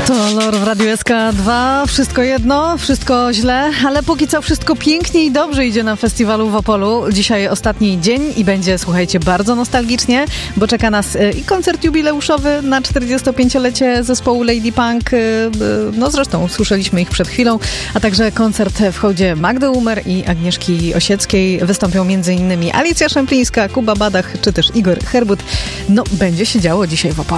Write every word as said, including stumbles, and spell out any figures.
To Lor w Radiu S K dwa. Wszystko jedno, wszystko źle, ale póki co wszystko pięknie i dobrze idzie na festiwalu w Opolu. Dzisiaj ostatni dzień i będzie, słuchajcie, bardzo nostalgicznie, bo czeka nas i koncert jubileuszowy na czterdziestopięciolecie zespołu Lady Punk. No zresztą słyszeliśmy ich przed chwilą, a także koncert w hołdzie Magdy Umer i Agnieszki Osieckiej. Wystąpią m.in. Alicja Szemplińska, Kuba Badach czy też Igor Herbut. No, będzie się działo dzisiaj w Opolu.